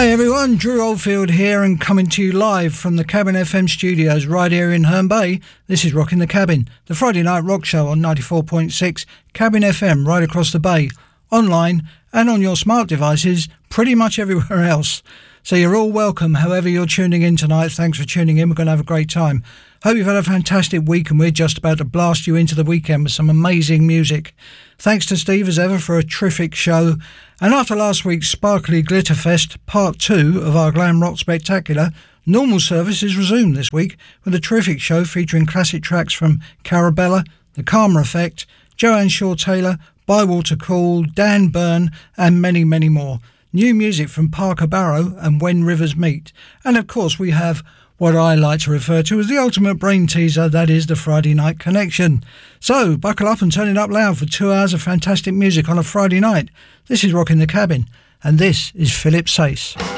Hey everyone, Drew Oldfield here and coming to you live from the Cabin FM studios right here in Herne Bay. This is Rocking the Cabin, the Friday night rock show on 94.6 Cabin FM right across the bay, online and on your smart devices pretty much everywhere else. So you're all welcome however you're tuning in tonight. Thanks for tuning in. We're going to have a great time. Hope you've had a fantastic week and we're just about to blast you into the weekend with some amazing music. Thanks to Steve as ever for a terrific show. And after last week's Sparkly Glitterfest, part 2 of our Glam Rock Spectacular, normal service is resumed this week with a terrific show featuring classic tracks from Carabella, The Karma Effect, Joanne Shaw-Taylor, Bywater Call, Dan Byrne and many, many more. New music from Parker Barrow and When Rivers Meet. And of course we have what I like to refer to as the ultimate brain teaser, that is the Friday Night Connection. So buckle up and turn it up loud for 2 hours of fantastic music on a Friday night. This is Rocking the Cabin and this is Philip Sayce.